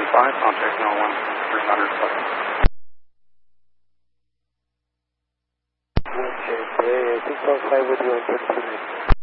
contact now 1300. Okay, 615 with you on 22 minutes.